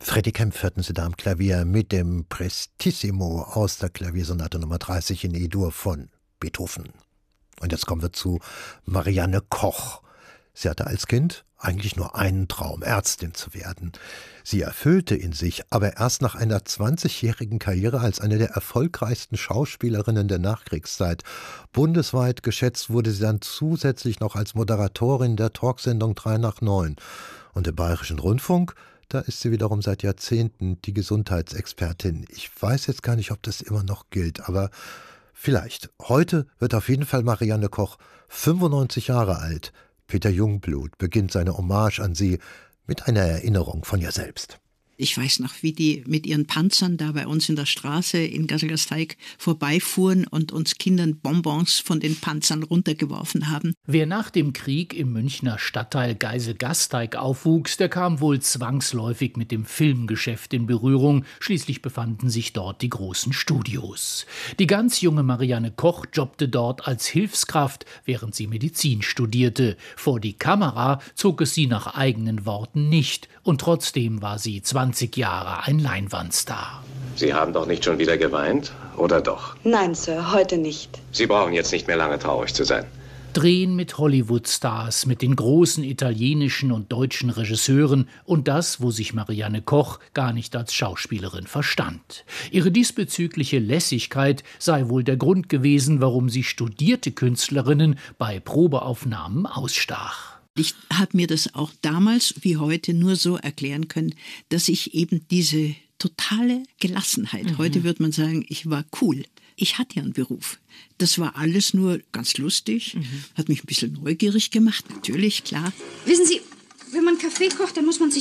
Freddie Kempf hörten Sie da am Klavier mit dem Prestissimo aus der Klaviersonate Nummer 30 in E-Dur von Beethoven. Und jetzt kommen wir zu Marianne Koch. Sie hatte als Kind eigentlich nur einen Traum, Ärztin zu werden. Sie erfüllte ihn sich, aber erst nach einer 20-jährigen Karriere als eine der erfolgreichsten Schauspielerinnen der Nachkriegszeit. Bundesweit geschätzt wurde sie dann zusätzlich noch als Moderatorin der Talksendung 3 nach 9. Und im Bayerischen Rundfunk, da ist sie wiederum seit Jahrzehnten die Gesundheitsexpertin. Ich weiß jetzt gar nicht, ob das immer noch gilt, aber vielleicht. Heute wird auf jeden Fall Marianne Koch 95 Jahre alt. Peter Jungblut beginnt seine Hommage an sie mit einer Erinnerung von ihr selbst. Ich weiß noch, wie die mit ihren Panzern da bei uns in der Straße in Gasselgasteig vorbeifuhren und uns Kindern Bonbons von den Panzern runtergeworfen haben. Wer nach dem Krieg im Münchner Stadtteil Geisel-Gasteig aufwuchs, der kam wohl zwangsläufig mit dem Filmgeschäft in Berührung. Schließlich befanden sich dort die großen Studios. Die ganz junge Marianne Koch jobbte dort als Hilfskraft, während sie Medizin studierte. Vor die Kamera zog es sie nach eigenen Worten nicht. Und trotzdem war sie 20 Jahre ein Leinwandstar. Sie haben doch nicht schon wieder geweint, oder doch? Nein, Sir, heute nicht. Sie brauchen jetzt nicht mehr lange traurig zu sein. Drehen mit Hollywood-Stars, mit den großen italienischen und deutschen Regisseuren und das, wo sich Marianne Koch gar nicht als Schauspielerin verstand. Ihre diesbezügliche Lässigkeit sei wohl der Grund gewesen, warum sie studierte Künstlerinnen bei Probeaufnahmen ausstach. Ich habe mir das auch damals wie heute nur so erklären können, dass ich eben diese totale Gelassenheit, heute würde man sagen, ich war cool. Ich hatte ja einen Beruf. Das war alles nur ganz lustig, hat mich ein bisschen neugierig gemacht, natürlich, klar. Wissen Sie, wenn man Kaffee kocht, dann muss man sich